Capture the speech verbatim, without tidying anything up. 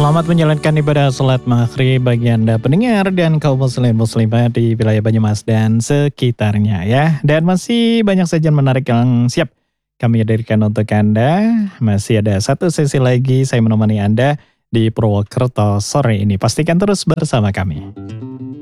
Selamat menjalankan ibadah salat maghrib bagi Anda pendengar dan kaum muslim muslimah di wilayah Banyumas dan sekitarnya ya. Dan masih banyak sajian menarik yang siap kami hadirkan untuk Anda. Masih ada satu sesi lagi saya menemani Anda di Purwokerto sore ini. Pastikan terus bersama kami.